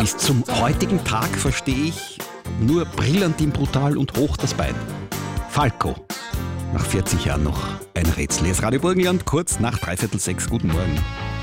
Bis zum heutigen Tag verstehe ich nur Brillantin brutal und hoch das Bein. Falco. Nach 40 Jahren noch ein Rätsel. Hier ist Radio Burgenland, kurz nach 5:45. Guten Morgen.